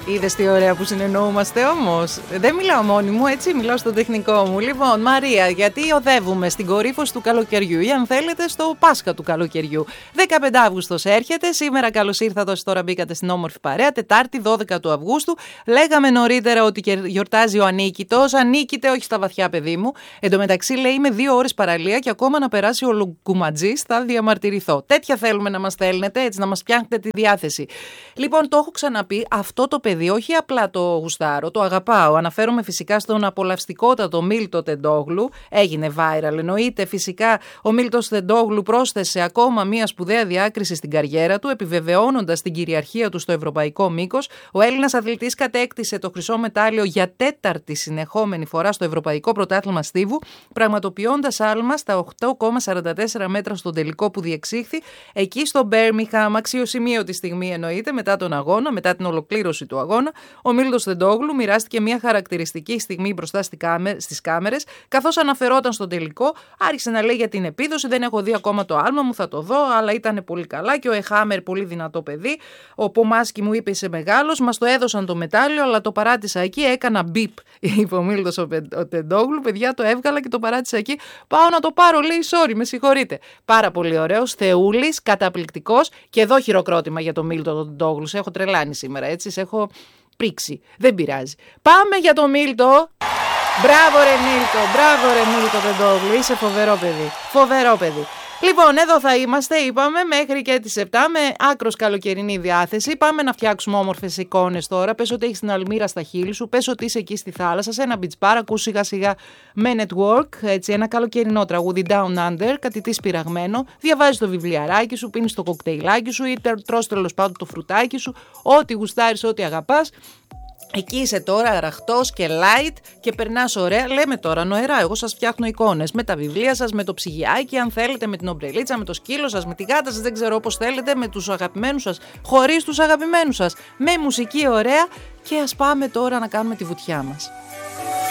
Είδες τι ωραία που συνεννοούμαστε όμως. Δεν μιλάω μόνη μου, έτσι, μιλάω στο τεχνικό μου. Λοιπόν, Μαρία, γιατί οδεύουμε στην κορύφωση του καλοκαιριού ή αν θέλετε στο Πάσχα του καλοκαιριού. 15 Αύγουστος έρχεται, σήμερα καλώς ήρθατε όσοι τώρα μπήκατε στην όμορφη παρέα, Τετάρτη 12 του Αυγούστου. Λέγαμε νωρίτερα ότι γιορτάζει ο Ανίκητος. Ανίκητε, όχι στα βαθιά, παιδί μου. Εν τω μεταξύ, λέει, είμαι 2 ώρες παραλία και ακόμα να περάσει ο Λουκουματζής θα διαμαρτυρηθώ. Τέτοια θέλουμε να μας στέλνετε, έτσι, να μας πιάνετε τη διάθεση. Λοιπόν, το έχω ξαναπεί, αυτό το παιδί όχι απλά το γουστάρω, το αγαπάω. Αναφέρομαι φυσικά στον απολαυστικότατο Μίλτο Τεντόγλου. Έγινε viral, εννοείται. Φυσικά ο Μίλτος Τεντόγλου πρόσθεσε ακόμα μία σπουδαία διάκριση στην καριέρα του, επιβεβαιώνοντας την κυριαρχία του στο ευρωπαϊκό μήκος. Ο Έλληνας αθλητής κατέκτησε το χρυσό μετάλλιο για 4η συνεχόμενη φορά στο Ευρωπαϊκό Πρωτάθλημα Στίβου, πραγματοποιώντας άλμα στα 8,44 μέτρα στον τελικό που διεξήχθη εκεί στο Μπέρμιχαμ. Αξιοσημείωτη στιγμή εννοείται μετά τον αγώνα, μετά την ολοκλήρωση του αγώνα. Ο Μίλτος Τεντόγλου μοιράστηκε μια χαρακτηριστική στιγμή μπροστά στις κάμερες, καθώς αναφερόταν στον τελικό. Άρχισε να λέει για την επίδοση. Δεν έχω δει ακόμα το άλμα μου, θα το δω, αλλά ήταν πολύ καλά. Και ο Εχάμερ, πολύ δυνατό παιδί. Ο Πομάσκι μου είπε είσαι μεγάλος. Μας το έδωσαν το μετάλλιο, αλλά το παράτησα εκεί. Έκανα μπιπ, είπε ο Μίλτος ο Τεντόγλου. Παιδιά, το έβγαλα και το παράτησα εκεί. Πάω να το πάρω, λέει, sorry, με συγχωρείτε. Πάρα πολύ ωραίος, θεούλης, καταπληκτικός. Και εδώ χειροκρότημα για τον Μίλτο Τεντόγλου. Σε έχω τρελάνει σήμερα, έτσι. Σε έχω πρίξει. Δεν πειράζει. Πάμε για τον Μίλτο. Μπράβο ρε Μίλτο Τεντόγλου. Είσαι φοβερό παιδί. Φοβερό παιδί. Λοιπόν, εδώ θα είμαστε, είπαμε, μέχρι και τις 7 με άκρος καλοκαιρινή διάθεση. Πάμε να φτιάξουμε όμορφες εικόνες τώρα. Πες ότι έχεις την αλμύρα στα χείλη σου, πες ότι είσαι εκεί στη θάλασσα, σε ένα beach bar, ακούς σιγά σιγά με network, έτσι, ένα καλοκαιρινό τραγούδι Down Under, κάτι τι σπυραγμένο, διαβάζεις το βιβλιαράκι σου, πίνεις το κοκτέιλάκι σου ή τρως τέλος πάντων το φρουτάκι σου, ό,τι γουστάρεις, ό,τι αγαπάς. Εκεί είσαι τώρα αραχτός και light και περνάς ωραία. Λέμε τώρα νοερά, εγώ σας φτιάχνω εικόνες με τα βιβλία σας, με το ψυγιάκι, αν θέλετε, με την ομπρελίτσα, με το σκύλο σας, με τη γάτα σας, δεν ξέρω όπως θέλετε, με τους αγαπημένους σας, χωρίς τους αγαπημένους σας, με μουσική ωραία και ας πάμε τώρα να κάνουμε τη βουτιά μας.